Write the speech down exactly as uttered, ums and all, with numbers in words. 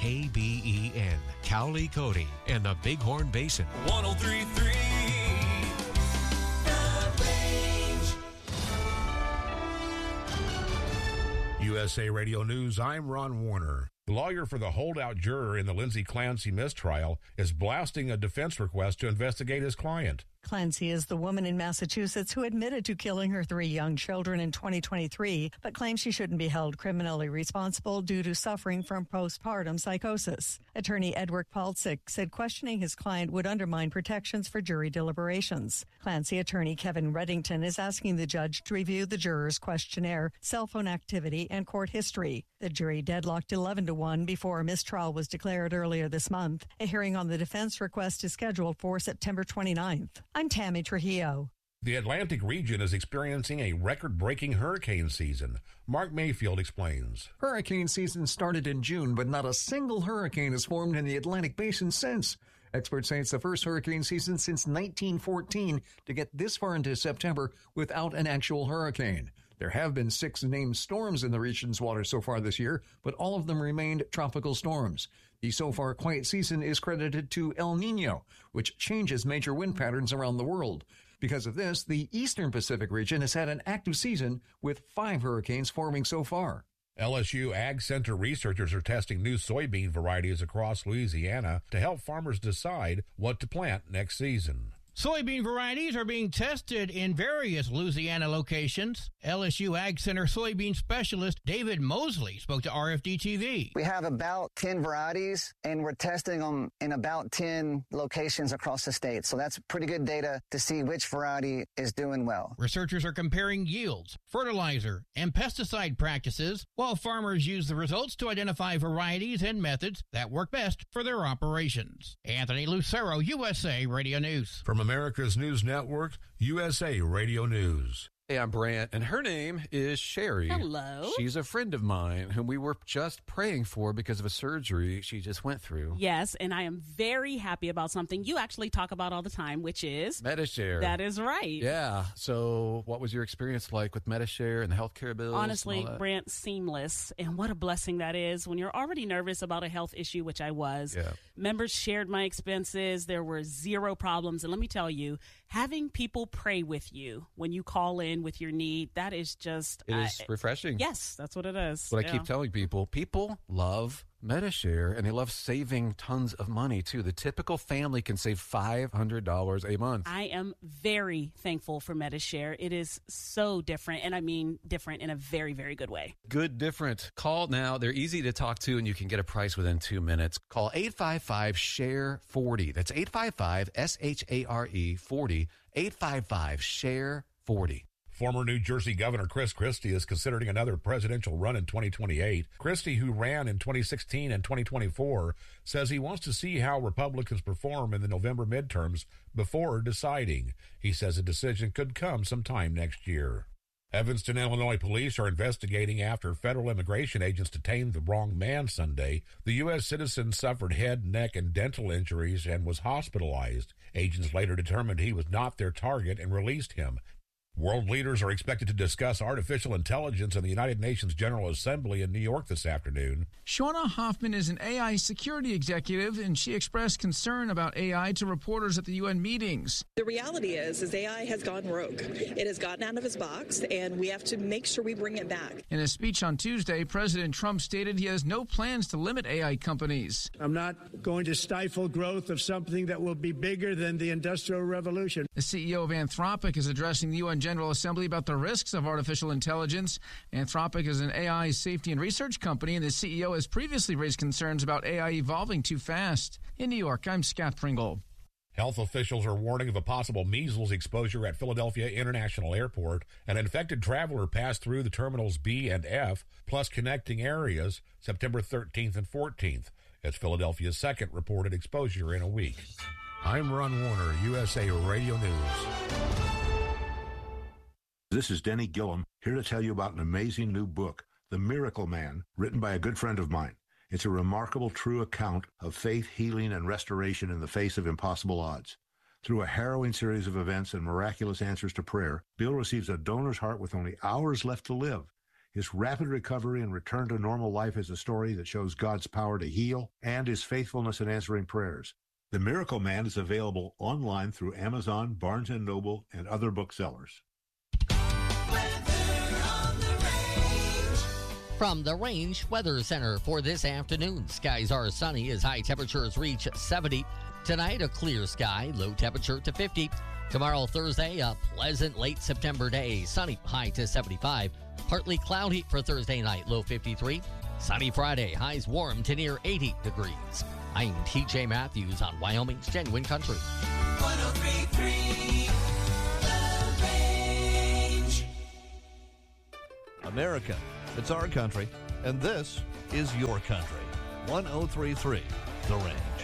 K B E N, Cowley, Cody, and the Bighorn Basin. one oh three point three U S A Radio News, I'm Ron Warner. The lawyer for the holdout juror in the Lindsay Clancy mistrial is blasting a defense request to investigate his client. Clancy is the woman in Massachusetts who admitted to killing her three young children in twenty twenty-three, but claims she shouldn't be held criminally responsible due to suffering from postpartum psychosis. Attorney Edward Palcic said questioning his client would undermine protections for jury deliberations. Clancy attorney Kevin Reddington is asking the judge to review the juror's questionnaire, cell phone activity, and court history. The jury deadlocked eleven to one before a mistrial was declared earlier this month. A hearing on the defense request is scheduled for September twenty-ninth. I'm Tammy Trujillo. The Atlantic region is experiencing a record-breaking hurricane season. Mark Mayfield explains. Hurricane season started in June, but not a single hurricane has formed in the Atlantic Basin since. Experts say it's the first hurricane season since nineteen fourteen to get this far into September without an actual hurricane. There have been six named storms in the region's waters so far this year, but all of them remained tropical storms. The so far quiet season is credited to El Nino, which changes major wind patterns around the world. Because of this, the eastern Pacific region has had an active season with five hurricanes forming so far. L S U Ag Center researchers are testing new soybean varieties across Louisiana to help farmers decide what to plant next season. Soybean varieties are being tested in various Louisiana locations. L S U Ag Center soybean specialist David Mosley spoke to R F D T V. We have about ten varieties, and we're testing them in about ten locations across the state. So that's pretty good data to see which variety is doing well. Researchers are comparing yields, fertilizer, and pesticide practices, while farmers use the results to identify varieties and methods that work best for their operations. Anthony Lucero, U S A Radio News. From America's News Network, U S A Radio News. Hey, I'm Brant, and her name is Sherry. Hello. She's a friend of mine whom we were just praying for because of a surgery she just went through. Yes, and I am very happy about something you actually talk about all the time, which is Medi-Share. That is right. Yeah. So what was your experience like with Medi-Share and the healthcare bills? Honestly, Brant, seamless. And what a blessing that is when you're already nervous about a health issue, which I was. Yeah. Members shared my expenses. There were zero problems. And let me tell you, having people pray with you when you call in with your need, that is just... It is I, refreshing. Yes, that's what it is. What yeah. I keep telling people, people love Medi-Share, and they love saving tons of money, too. The typical family can save five hundred dollars a month. I am very thankful for Medi-Share. It is so different, and I mean different in a very, very good way. Good different. Call now. They're easy to talk to, and you can get a price within two minutes. Call eight five five, S H A R E, forty. That's eight five five, S H A R E, forty. eight five five, S H A R E, forty. Former New Jersey Governor Chris Christie is considering another presidential run in twenty twenty-eight. Christie, who ran in twenty sixteen and twenty twenty-four, says he wants to see how Republicans perform in the November midterms before deciding. He says a decision could come sometime next year. Evanston, Illinois police are investigating after federal immigration agents detained the wrong man Sunday. The U S citizen suffered head, neck, and dental injuries and was hospitalized. Agents later determined he was not their target and released him. World leaders are expected to discuss artificial intelligence in the United Nations General Assembly in New York this afternoon. Shauna Hoffman is an A I security executive, and she expressed concern about A I to reporters at the U N meetings. The reality is, is A I has gone rogue. It has gotten out of its box, and we have to make sure we bring it back. In a speech on Tuesday, President Trump stated he has no plans to limit A I companies. I'm not going to stifle growth of something that will be bigger than the Industrial Revolution. The C E O of Anthropic is addressing the U N General Assembly about the risks of artificial intelligence. Anthropic is an A I safety and research company, and the C E O has previously raised concerns about A I evolving too fast. In New York, I'm Scott Pringle. Health officials are warning of a possible measles exposure at Philadelphia International Airport. An infected traveler passed through the terminals B and F, plus connecting areas, September thirteenth and fourteenth. It's Philadelphia's second reported exposure in a week. I'm Ron Warner, U S A Radio News. This is Denny Gillum, here to tell you about an amazing new book, The Miracle Man, written by a good friend of mine. It's a remarkable, true account of faith, healing, and restoration in the face of impossible odds. Through a harrowing series of events and miraculous answers to prayer, Bill receives a donor's heart with only hours left to live. His rapid recovery and return to normal life is a story that shows God's power to heal and his faithfulness in answering prayers. The Miracle Man is available online through Amazon, Barnes and Noble, and other booksellers. From the Range Weather Center for this afternoon, skies are sunny as high temperatures reach seventy. Tonight, a clear sky, low temperature to fifty. Tomorrow, Thursday, a pleasant late September day, sunny, high to seventy-five. Partly cloudy for Thursday night, low fifty-three. Sunny Friday, highs warm to near eighty degrees. I'm T J Matthews on Wyoming's Genuine Country. one oh three point three The Range. America, it's our country, and this is your country. one oh three point three The Range.